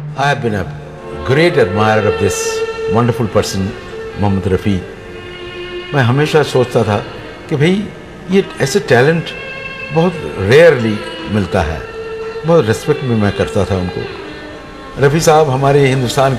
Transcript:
I have been a great admirer of this wonderful person, Mohammad Rafi. मैं हमेशा सोचता था कि भाई ये ऐसे टैलेंट बहुत रेयरली मिलता है। बहुत रिस्पेक्ट भी मैं करता था उनको। रफ़ी साहब हमारे हिंदुस्तान